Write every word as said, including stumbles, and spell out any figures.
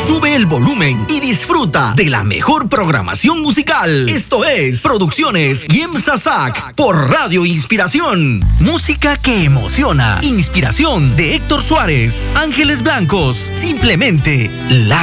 Sube el volumen y disfruta de la mejor programación musical. Esto es Producciones Yemsa Sac por Radio Inspiración. Música que emociona. Inspiración de Héctor Suárez. Ángeles Blancos. Simplemente la